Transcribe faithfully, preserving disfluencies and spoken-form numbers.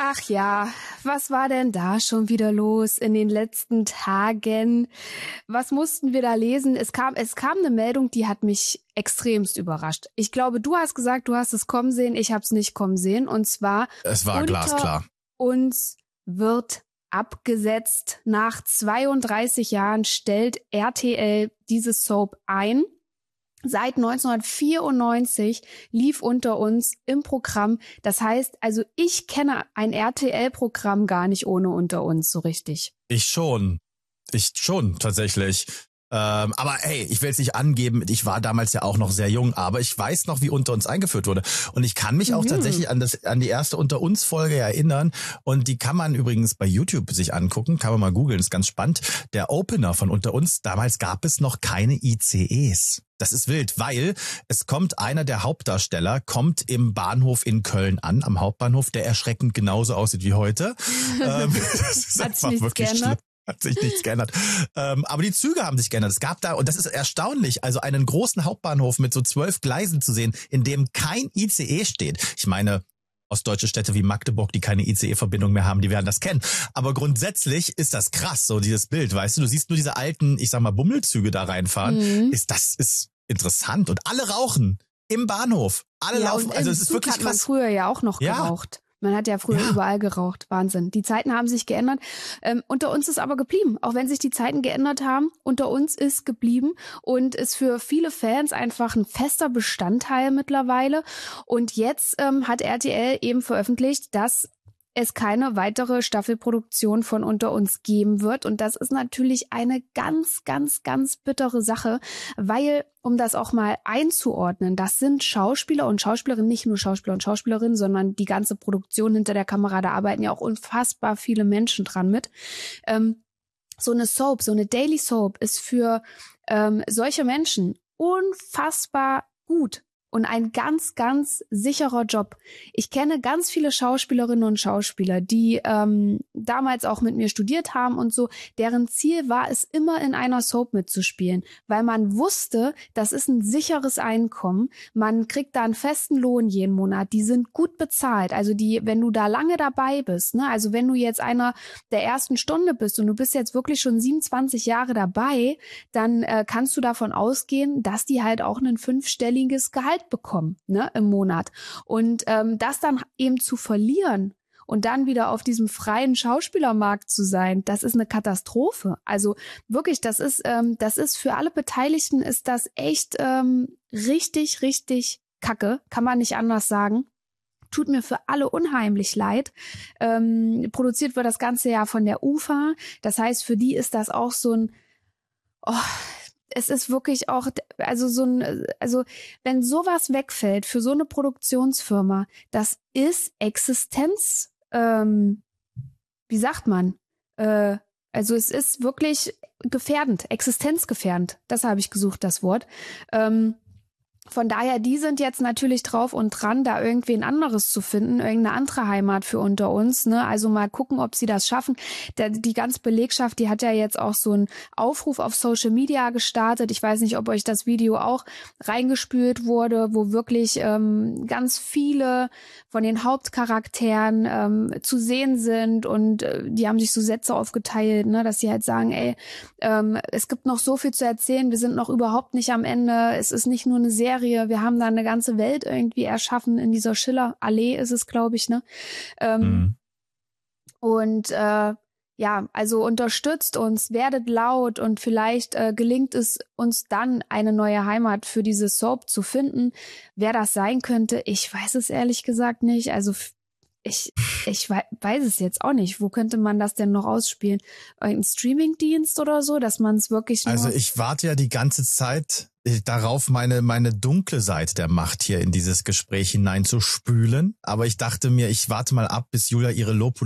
Ach ja, was war denn da schon wieder los in den letzten Tagen? Was mussten wir da lesen? Es kam, es kam eine Meldung, die hat mich extremst überrascht. Ich glaube, du hast gesagt, du hast es kommen sehen, ich habe es nicht kommen sehen. Und zwar, es war glasklar. Uns wird abgesetzt. Nach zweiunddreißig Jahren stellt R T L diese Soap ein. Seit neunzehnhundertvierundneunzig lief unter uns im Programm. Das heißt, also ich kenne ein R T L-Programm gar nicht ohne unter uns so richtig. Ich schon. Ich schon, tatsächlich. Ähm, aber hey, ich will es nicht angeben, ich war damals ja auch noch sehr jung, aber ich weiß noch, wie unter uns eingeführt wurde. Und ich kann mich auch mhm. tatsächlich an das an die erste Unter uns Folge erinnern. Und die kann man übrigens bei YouTube sich angucken, kann man mal googeln, ist ganz spannend. Der Opener von Unter uns, damals gab es noch keine I C Es. Das ist wild, weil es kommt einer der Hauptdarsteller, kommt im Bahnhof in Köln an, am Hauptbahnhof, der erschreckend genauso aussieht wie heute. ähm, das ist Hat einfach sich wirklich geändert? schlimm. Hat sich nichts geändert. Ähm, aber die Züge haben sich geändert. Es gab da, und das ist erstaunlich, also einen großen Hauptbahnhof mit so zwölf Gleisen zu sehen, in dem kein I C E steht. Ich meine, ostdeutsche Städte wie Magdeburg, die keine I C E-Verbindung mehr haben, die werden das kennen. Aber grundsätzlich ist das krass, so dieses Bild, weißt du, du siehst nur diese alten, ich sag mal, Bummelzüge da reinfahren. Mhm. Ist das ist interessant. Und alle rauchen im Bahnhof. Alle ja, laufen, also es ist Zug wirklich hat man krass. früher ja auch noch ja. geraucht. Man hat ja früher ja. überall geraucht. Wahnsinn. Die Zeiten haben sich geändert. Ähm, unter uns ist aber geblieben. Auch wenn sich die Zeiten geändert haben, unter uns ist geblieben und ist für viele Fans einfach ein fester Bestandteil mittlerweile. Und jetzt ähm, hat R T L eben veröffentlicht, dass es keine weitere Staffelproduktion von Unter uns geben wird. Und das ist natürlich eine ganz, ganz, ganz bittere Sache, weil, um das auch mal einzuordnen, das sind Schauspieler und Schauspielerinnen, nicht nur Schauspieler und Schauspielerinnen, sondern die ganze Produktion hinter der Kamera, da arbeiten ja auch unfassbar viele Menschen dran mit. Ähm, so eine Soap, so eine Daily Soap ist für ähm, solche Menschen unfassbar gut. Und ein ganz, ganz sicherer Job. Ich kenne ganz viele Schauspielerinnen und Schauspieler, die ähm, damals auch mit mir studiert haben und so, deren Ziel war es, immer in einer Soap mitzuspielen, weil man wusste, das ist ein sicheres Einkommen, man kriegt da einen festen Lohn jeden Monat, die sind gut bezahlt, also die, wenn du da lange dabei bist, ne, also wenn du jetzt einer der ersten Stunde bist und du bist jetzt wirklich schon siebenundzwanzig Jahre dabei, dann äh, kannst du davon ausgehen, dass die halt auch ein fünfstelliges Gehalt bekommen, ne, im Monat. Und ähm, das dann eben zu verlieren und dann wieder auf diesem freien Schauspielermarkt zu sein, das ist eine Katastrophe. Also wirklich, das ist, ähm, das ist für alle Beteiligten ist das echt ähm, richtig, richtig kacke, kann man nicht anders sagen. Tut mir für alle unheimlich leid. Ähm, produziert wird das Ganze ja von der U F A. Das heißt, für die ist das auch so ein oh, es ist wirklich auch, also so ein, also wenn sowas wegfällt für so eine Produktionsfirma, das ist Existenz, ähm, wie sagt man? Äh, also es ist wirklich gefährdend, existenzgefährdend. Das habe ich gesucht, das Wort. Ähm, Von daher, die sind jetzt natürlich drauf und dran, da irgendwie ein anderes zu finden, irgendeine andere Heimat für unter uns, ne? Also mal gucken, ob sie das schaffen. Der, die ganze Belegschaft, die hat ja jetzt auch so einen Aufruf auf Social Media gestartet. Ich weiß nicht, ob euch das Video auch reingespült wurde, wo wirklich ähm, ganz viele von den Hauptcharakteren ähm, zu sehen sind und äh, die haben sich so Sätze aufgeteilt, ne, dass sie halt sagen, ey, ähm, es gibt noch so viel zu erzählen, wir sind noch überhaupt nicht am Ende, es ist nicht nur eine Serie, wir haben da eine ganze Welt irgendwie erschaffen in dieser Schiller-Allee ist es, glaube ich, ne? Ähm, mhm. Und äh, ja, also unterstützt uns, werdet laut und vielleicht äh, gelingt es uns dann, eine neue Heimat für diese Soap zu finden. Wer das sein könnte, ich weiß es ehrlich gesagt nicht. Also ich ich weiß es jetzt auch nicht. Wo könnte man das denn noch ausspielen? Ein Streamingdienst oder so, dass man es wirklich nur... Also ich warte ja die ganze Zeit darauf, meine meine dunkle Seite der Macht hier in dieses Gespräch hineinzuspülen. Aber ich dachte mir, ich warte mal ab, bis Julia ihre Lobhudelei